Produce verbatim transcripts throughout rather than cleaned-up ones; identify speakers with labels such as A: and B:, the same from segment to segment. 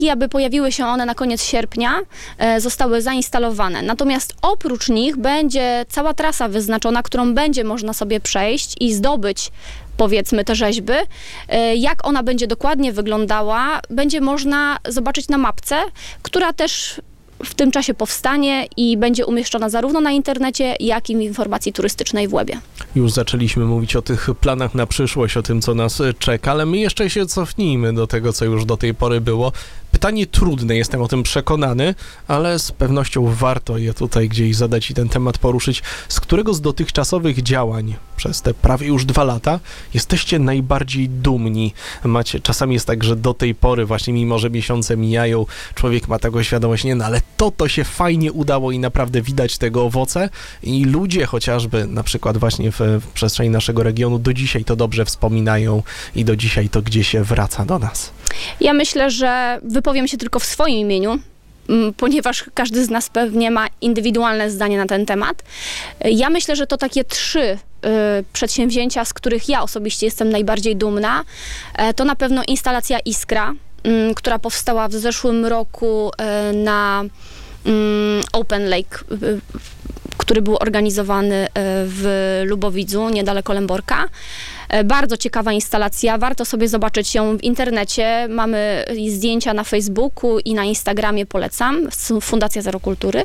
A: i aby pojawiły się one na koniec sierpnia, e, zostały zainstalowane. Natomiast oprócz nich będzie cała trasa wyznaczona, którą będzie można sobie przejść i zdobyć, powiedzmy, te rzeźby. E, jak ona będzie dokładnie wyglądała, będzie można zobaczyć na mapce, która też w tym czasie powstanie i będzie umieszczona zarówno na internecie, jak i w informacji turystycznej w Łebie.
B: Już zaczęliśmy mówić o tych planach na przyszłość, o tym, co nas czeka, ale my jeszcze się cofnijmy do tego, co już do tej pory było. Pytanie trudne, jestem o tym przekonany, ale z pewnością warto je tutaj gdzieś zadać i ten temat poruszyć. Z którego z dotychczasowych działań przez te prawie już dwa lata jesteście najbardziej dumni? Macie, czasami jest tak, że do tej pory, właśnie mimo że miesiące mijają, człowiek ma taką świadomość, nie no, ale to, to się fajnie udało i naprawdę widać tego owoce i ludzie chociażby, na przykład właśnie w, w przestrzeni naszego regionu, do dzisiaj to dobrze wspominają i do dzisiaj to gdzieś wraca do nas.
A: Ja myślę, że wypowiem się tylko w swoim imieniu, ponieważ każdy z nas pewnie ma indywidualne zdanie na ten temat. Ja myślę, że to takie trzy y, przedsięwzięcia, z których ja osobiście jestem najbardziej dumna, e, to na pewno instalacja Iskra, y, która powstała w zeszłym roku y, na y, Open Lake, y, który był organizowany w Lubowidzu, niedaleko Lęborka. Bardzo ciekawa instalacja, warto sobie zobaczyć ją w internecie. Mamy zdjęcia na Facebooku i na Instagramie, polecam, Fundacja Zero Kultury.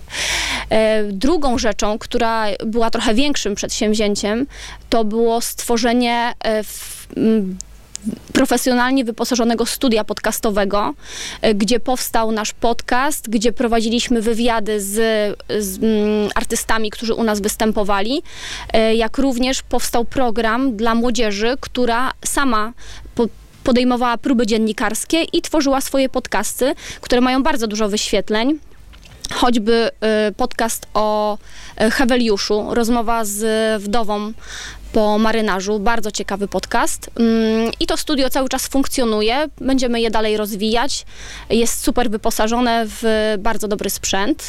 A: Drugą rzeczą, która była trochę większym przedsięwzięciem, to było stworzenie w profesjonalnie wyposażonego studia podcastowego, gdzie powstał nasz podcast, gdzie prowadziliśmy wywiady z, z mm, artystami, którzy u nas występowali, jak również powstał program dla młodzieży, która sama po, podejmowała próby dziennikarskie i tworzyła swoje podcasty, które mają bardzo dużo wyświetleń. Choćby y, podcast o y, Heweliuszu, rozmowa z wdową po marynarzu, bardzo ciekawy podcast. Ym, I to studio cały czas funkcjonuje, będziemy je dalej rozwijać. Jest super wyposażone w bardzo dobry sprzęt.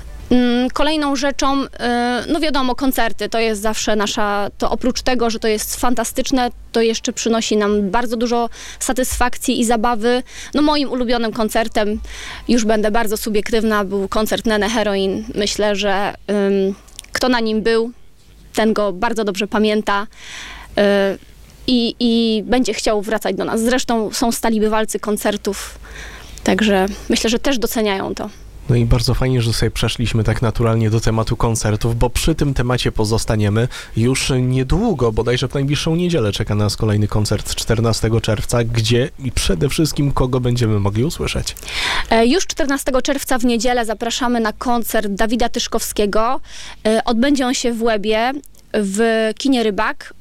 A: Kolejną rzeczą, no wiadomo, koncerty, to jest zawsze nasza, to oprócz tego, że to jest fantastyczne, to jeszcze przynosi nam bardzo dużo satysfakcji i zabawy. No moim ulubionym koncertem, już będę bardzo subiektywna, był koncert Nene Heroin. Myślę, że um, kto na nim był, ten go bardzo dobrze pamięta yy, i, i będzie chciał wracać do nas. Zresztą są stali bywalcy koncertów, także myślę, że też doceniają to.
B: No i bardzo fajnie, że sobie przeszliśmy tak naturalnie do tematu koncertów, bo przy tym temacie pozostaniemy już niedługo, bodajże w najbliższą niedzielę czeka nas kolejny koncert czternastego czerwca, gdzie i przede wszystkim kogo będziemy mogli usłyszeć.
A: Już czternastego czerwca w niedzielę zapraszamy na koncert Dawida Tyszkowskiego. Odbędzie on się w Łebie, w kinie Rybak.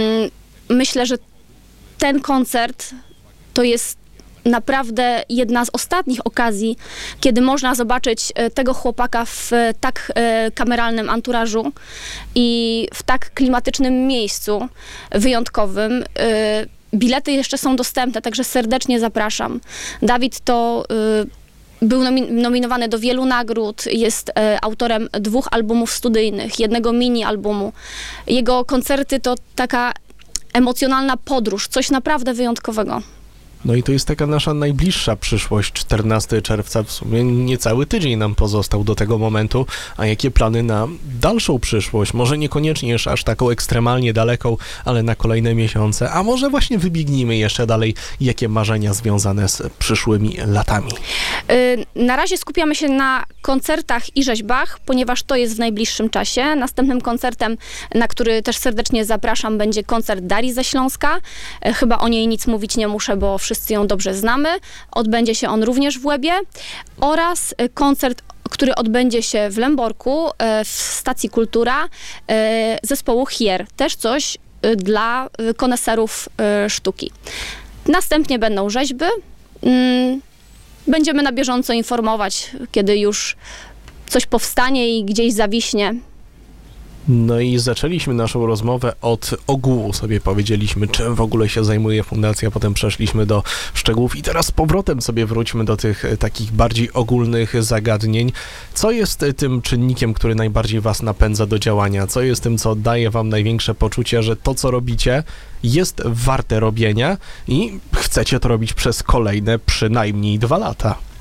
A: Myślę, że ten koncert to jest naprawdę jedna z ostatnich okazji, kiedy można zobaczyć tego chłopaka w tak kameralnym anturażu i w tak klimatycznym miejscu wyjątkowym. Bilety jeszcze są dostępne, także serdecznie zapraszam. Dawid to był nominowany do wielu nagród, jest autorem dwóch albumów studyjnych, jednego mini-albumu. Jego koncerty to taka emocjonalna podróż, coś naprawdę wyjątkowego.
B: No i to jest taka nasza najbliższa przyszłość, czternastego czerwca, w sumie niecały tydzień nam pozostał do tego momentu, a jakie plany na dalszą przyszłość? Może niekoniecznie już aż taką ekstremalnie daleką, ale na kolejne miesiące, a może właśnie wybiegnijmy jeszcze dalej, jakie marzenia związane z przyszłymi latami?
A: Yy, na razie skupiamy się na koncertach i rzeźbach, ponieważ to jest w najbliższym czasie. Następnym koncertem, na który też serdecznie zapraszam, będzie koncert Darii ze Śląska. Yy, chyba o niej nic mówić nie muszę, bo wszyscy ją dobrze znamy. Odbędzie się on również w Łebie oraz koncert, który odbędzie się w Lęborku w stacji Kultura zespołu Hier. Też coś dla koneserów sztuki. Następnie będą rzeźby. Będziemy na bieżąco informować, kiedy już coś powstanie i gdzieś zawiśnie.
B: No i zaczęliśmy naszą rozmowę od ogółu, sobie powiedzieliśmy, czym w ogóle się zajmuje fundacja, potem przeszliśmy do szczegółów i teraz z powrotem sobie wróćmy do tych takich bardziej ogólnych zagadnień. Co jest tym czynnikiem, który najbardziej was napędza do działania? Co jest tym, co daje wam największe poczucie, że to, co robicie, jest warte robienia i chcecie to robić przez kolejne przynajmniej dwa lata?